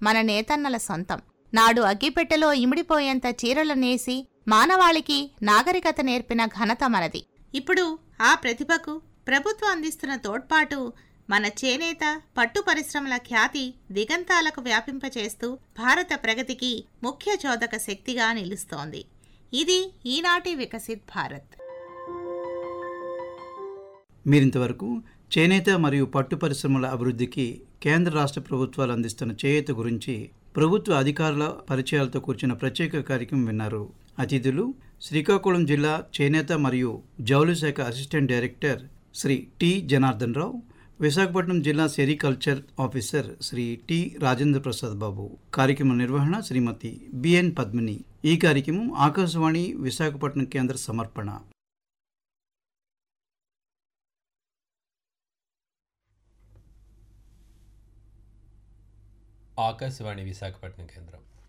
మన నేతన్నల సొంతం. నాడు అగ్గిపెట్టెలో ఇమిడిపోయేంత చీరలు నేసి మానవాళికి నాగరికత నేర్పిన ఘనత మనది. ఇప్పుడు ఆ ప్రతిభకు ప్రభుత్వం అందిస్తున్న తోడ్పాటు మన చేనేత పట్టు పరిశ్రమల ఖ్యాతి దిగంతాలకు వ్యాపింపచేస్తూ భారత ప్రగతికి ముఖ్య చోదక శక్తిగా నిలుస్తోంది. ఇది ఈనాటి వికసిత్ భారత్. మీరింతవరకు చేనేత మరియు పట్టు పరిశ్రమల అభివృద్ధికి కేంద్ర రాష్ట్ర ప్రభుత్వాలు అందిస్తున్న చేయూత గురించి ప్రభుత్వ అధికారుల పరిచయాలతో కూర్చున్న ప్రత్యేక కార్యక్రమం విన్నారు. అతిథులు శ్రీకాకుళం జిల్లా చేనేత మరియు జౌళి శాఖ assistant director Shri T Janardhan Rao, Visakhapatnam జిల్లా sericulture officer Shri T Rajendra Prasad Babu. కార్యక్రమ నిర్వహణ శ్రీమతి బిఎన్ పద్మిని. ఈ కార్యక్రమం ఆకాశవాణి విశాఖపట్నం కేంద్ర సమర్పణ. ఆకాశవాణి విశాఖపట్నం కేంద్రం.